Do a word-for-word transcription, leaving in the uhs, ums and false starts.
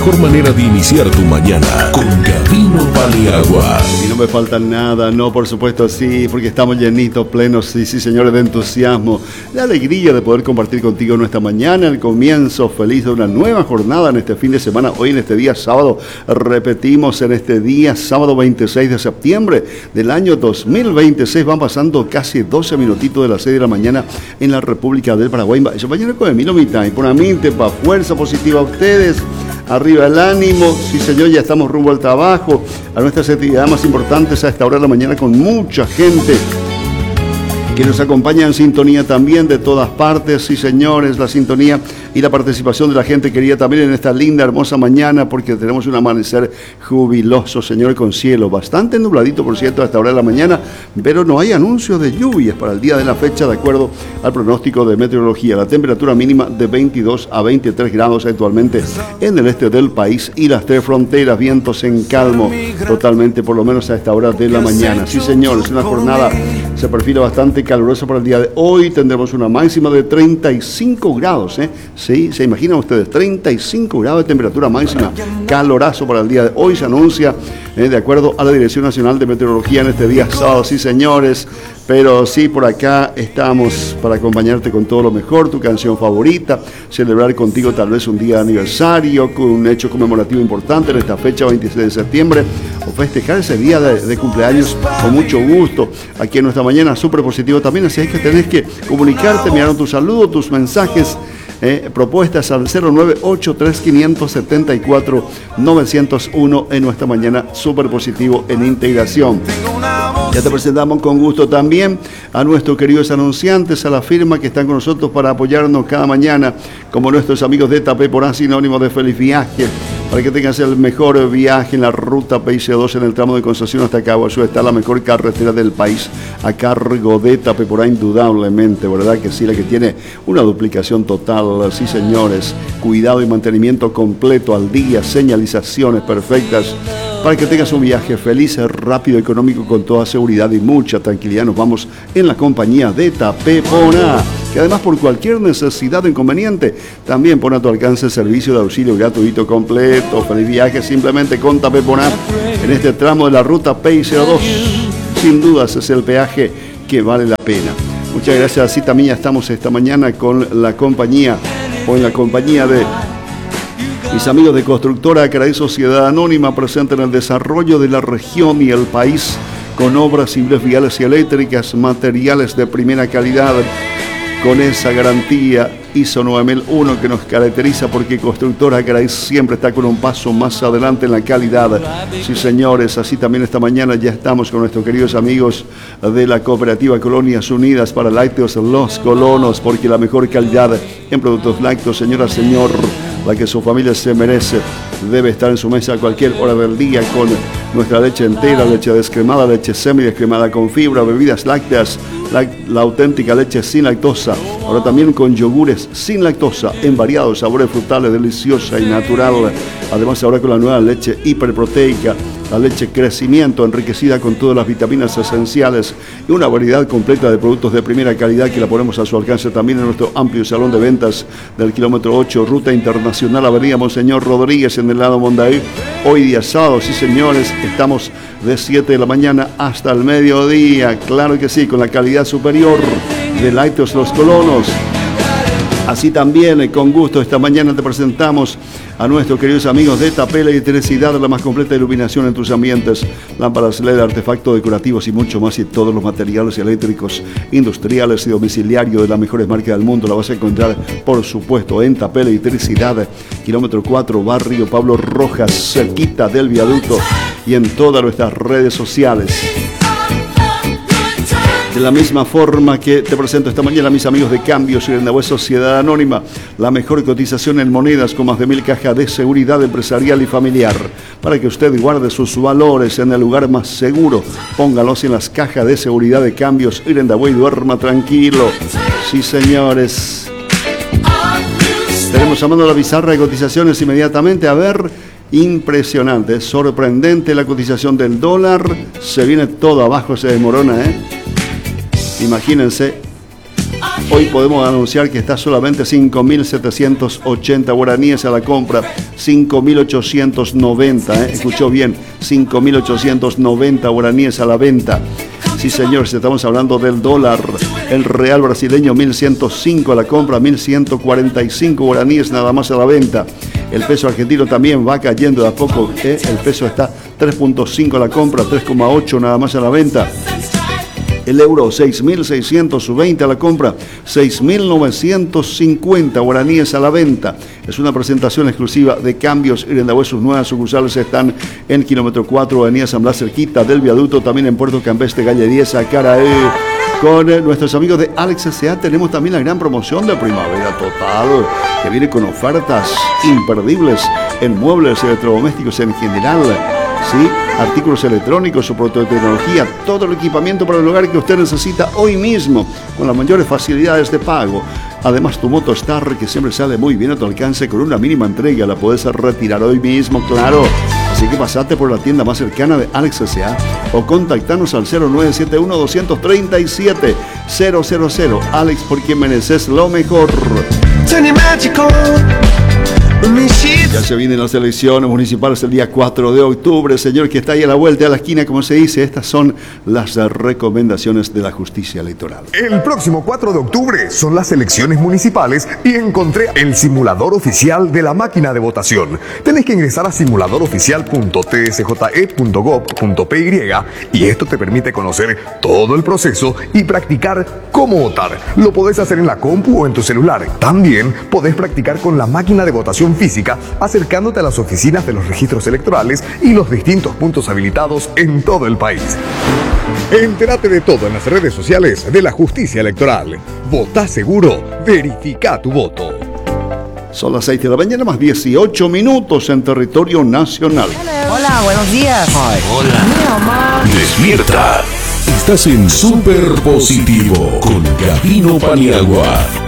mejor manera de iniciar tu mañana con Camino Paniagua. Y no me falta nada, no, por supuesto, sí, porque estamos llenitos, plenos, sí, sí, señores, de entusiasmo, de alegría de poder compartir contigo nuestra mañana, el comienzo feliz de una nueva jornada en este fin de semana, hoy en este día sábado, repetimos en este día sábado veintiséis de septiembre del año dos mil veintiséis, van pasando casi doce minutitos de las seis de la mañana en la República del Paraguay. Yo mañana con Emilio Mitay, por aminte, para fuerza positiva a ustedes. Arriba el ánimo, sí señor, ya estamos rumbo al trabajo, a nuestras actividades más importantes a esta hora de la mañana con mucha gente que nos acompaña en sintonía también de todas partes, sí señores, la sintonía y la participación de la gente querida también en esta linda, hermosa mañana, porque tenemos un amanecer jubiloso, señores, con cielo bastante nubladito, por cierto, a esta hora de la mañana, pero no hay anuncio de lluvias para el día de la fecha, de acuerdo al pronóstico de meteorología. La temperatura mínima de veintidós a veintitrés grados actualmente en el este del país y las tres fronteras, vientos en calmo, totalmente, por lo menos a esta hora de la mañana. Sí, señores, una jornada se perfila bastante calurosa para el día de hoy. Tendremos una máxima de treinta y cinco grados, ¿eh? Sí, se imaginan ustedes, treinta y cinco grados de temperatura máxima, calorazo para el día de hoy. Se anuncia, eh, de acuerdo a la Dirección Nacional de Meteorología, en este día sábado, sí señores. Pero sí, por acá estamos para acompañarte con todo lo mejor, tu canción favorita, celebrar contigo tal vez un día de aniversario, con un hecho conmemorativo importante en esta fecha veintiséis de septiembre, o festejar ese día de, de cumpleaños con mucho gusto. Aquí en nuestra mañana súper positivo también, así es que tenés que comunicarte, enviaron tus saludos, tus mensajes, eh, propuestas al cero nueve ocho tres cinco siete cuatro nueve cero uno en nuestra mañana súper positivo en integración. Ya te presentamos con gusto también a nuestros queridos anunciantes, a la firma que están con nosotros para apoyarnos cada mañana, como nuestros amigos de Tapé por A, sinónimo de feliz viaje, para que tengas el mejor viaje en la ruta P I C dos en el tramo de Concepción hasta Caguazú. Está la mejor carretera del país a cargo de Tapé por A, indudablemente, ¿verdad que sí? La que tiene una duplicación total, sí señores, cuidado y mantenimiento completo al día, señalizaciones perfectas, para que tengas un viaje feliz, rápido, económico, con toda seguridad y mucha tranquilidad. Nos vamos en la compañía de Tapé por A, que además por cualquier necesidad o inconveniente también pone a tu alcance el servicio de auxilio gratuito completo. Feliz viaje simplemente con Tapé por A en este tramo de la ruta P I cero dos. Sin dudas es el peaje que vale la pena. Muchas gracias. Así también ya estamos esta mañana con la compañía, o en la compañía de mis amigos de Constructora Acraí Sociedad Anónima, presente en el desarrollo de la región y el país con obras civiles, viales y eléctricas, materiales de primera calidad, con esa garantía I S O nueve mil uno que nos caracteriza, porque Constructora Acraí siempre está con un paso más adelante en la calidad. Sí señores, así también esta mañana ya estamos con nuestros queridos amigos de la Cooperativa Colonias Unidas para Lácteos Los Colonos, porque la mejor calidad en productos lácteos, señora, señor, la que su familia se merece, debe estar en su mesa a cualquier hora del día, con nuestra leche entera, leche descremada, leche semidescremada con fibra, bebidas lácteas, la, la auténtica leche sin lactosa, ahora también con yogures sin lactosa, en variados sabores frutales, deliciosa y natural. Además ahora con la nueva leche hiperproteica, la leche Crecimiento, enriquecida con todas las vitaminas esenciales y una variedad completa de productos de primera calidad que la ponemos a su alcance también en nuestro amplio salón de ventas del kilómetro ocho, Ruta Internacional, Avenida Monseñor Rodríguez, en el lado Mondaí. Hoy día sábado, sí señores, estamos de siete de la mañana hasta el mediodía, claro que sí, con la calidad superior de Lácteos Los Colonos. Así también, con gusto, esta mañana te presentamos a nuestros queridos amigos de Tapé Electricidad, la más completa iluminación en tus ambientes, lámparas L E D, artefactos decorativos y mucho más, y todos los materiales eléctricos, industriales y domiciliarios de las mejores marcas del mundo. La vas a encontrar, por supuesto, en Tapé Electricidad, kilómetro cuatro, barrio Pablo Rojas, cerquita del viaducto, y en todas nuestras redes sociales. De la misma forma que te presento esta mañana a mis amigos de Cambios Irendahue Sociedad Anónima, la mejor cotización en monedas con más de mil cajas de seguridad empresarial y familiar, para que usted guarde sus valores en el lugar más seguro. Póngalos en las cajas de seguridad de Cambios Irendahue y duerma tranquilo. Sí señores, tenemos llamando a la pizarra de cotizaciones inmediatamente. A ver, impresionante, sorprendente la cotización del dólar, se viene todo abajo, se desmorona, ¿eh? Imagínense, Hoy podemos anunciar que está solamente cinco mil setecientos ochenta guaraníes a la compra, cinco mil ochocientos noventa, ¿eh? Escuchó bien, cinco mil ochocientos noventa guaraníes a la venta. Sí, señores, estamos hablando del dólar. El real brasileño mil ciento cinco a la compra, mil ciento cuarenta y cinco guaraníes nada más a la venta. El peso argentino también va cayendo de a poco, ¿eh? El peso está tres punto cinco a la compra, tres coma ocho nada más a la venta. El euro seis mil seiscientos veinte a la compra, seis mil novecientos cincuenta guaraníes a la venta. Es una presentación exclusiva de Cambios Irendahue. Sus nuevas sucursales están en kilómetro cuatro, Avenida San Blas, cerquita del viaducto, también en Puerto Campestre, calle diez, Acaraí. Con eh, nuestros amigos de Alex S A tenemos también la gran promoción de Primavera Total, que viene con ofertas imperdibles en muebles y electrodomésticos en general. ¿Sí? Artículos electrónicos, soporte de tecnología, todo el equipamiento para el hogar que usted necesita hoy mismo, con las mayores facilidades de pago. Además, tu moto Star, que siempre sale muy bien a tu alcance, con una mínima entrega, la puedes retirar hoy mismo, claro. Así que pasate por la tienda más cercana de Alex S A o contactanos al cero nueve siete uno, dos tres siete, cero cero cero. Alex, porque mereces lo mejor. Ya se vienen las elecciones municipales el día cuatro de octubre, señor, que está ahí a la vuelta de la esquina, como se dice. Estas son las recomendaciones de la justicia electoral. El próximo cuatro de octubre son las elecciones municipales y encontré el simulador oficial de la máquina de votación. Tenés que ingresar a simulador oficial punto t s j e punto gov punto p y y esto te permite conocer todo el proceso y practicar cómo votar. Lo podés hacer en la compu o en tu celular. También podés practicar con la máquina de votación física, acercándote a las oficinas de los registros electorales y los distintos puntos habilitados en todo el país. Entérate de todo en las redes sociales de la Justicia Electoral. Votá seguro, verifica tu voto. Son las seis de la mañana más dieciocho minutos en territorio nacional. Hola, buenos días. Hi. Hola. Mi mamá. Despierta. Estás en Super Positivo con Gabino Paniagua.